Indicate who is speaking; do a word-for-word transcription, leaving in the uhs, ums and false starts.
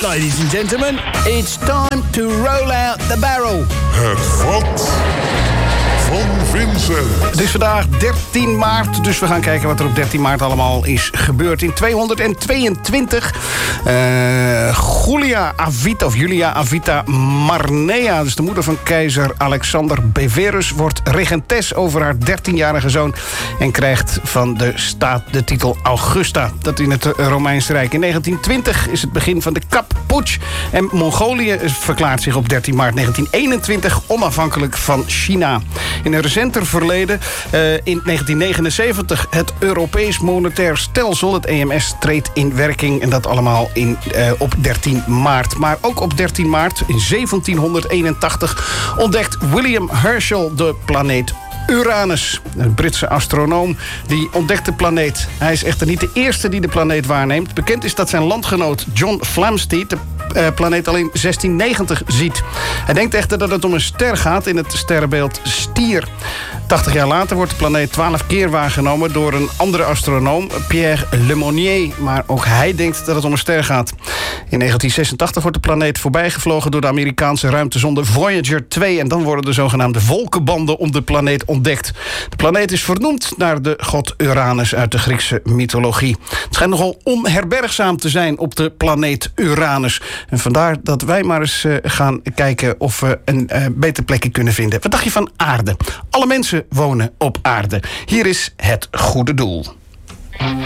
Speaker 1: ladies and gentlemen. It's time to roll out the barrel.
Speaker 2: Het vat van Vincent.
Speaker 3: Het is vandaag dertien maart, dus we gaan kijken wat er op dertien maart allemaal is gebeurd. In tweehonderdtweeëntwintig, uh, Julia Avita, of Julia Avita Marnea, dus de moeder van keizer Alexander Severus, wordt regentes over haar dertienjarige zoon en krijgt van de staat de titel Augusta. Dat in het Romeinse Rijk. In negentien twintig is het begin van de Kapp-putsch en Mongolië verklaart zich op dertien maart negentien eenentwintig onafhankelijk van China. In een recenter verleden, uh, in negentien negenenzeventig, het Europees Monetair Stelsel, het E M S, treedt in werking. En dat allemaal in, uh, op dertien maart. Maar ook op dertien maart, in zeventienhonderdeenentachtig, ontdekt William Herschel de planeet Uranus. Een Britse astronoom die ontdekt de planeet. Hij is echter niet de eerste die de planeet waarneemt. Bekend is dat zijn landgenoot John Flamsteed de uh, planeet al in zestien negentig ziet. Hij denkt echter dat het om een ster gaat in het sterrenbeeld Stier. tachtig jaar later wordt de planeet twaalf keer waargenomen door een andere astronoom, Pierre Lemonnier. Maar ook hij denkt dat het om een ster gaat. In negentien zesentachtig wordt de planeet voorbijgevlogen door de Amerikaanse ruimtezonde Voyager twee. En dan worden de zogenaamde wolkenbanden om de planeet ontdekt. De planeet is vernoemd naar de god Uranus uit de Griekse mythologie. Het schijnt nogal onherbergzaam te zijn op de planeet Uranus. En vandaar dat wij maar eens uh, gaan kijken of we een uh, beter plekje kunnen vinden. Wat dacht je van aarde? Alle mensen wonen op aarde. Hier is Het Goede Doel.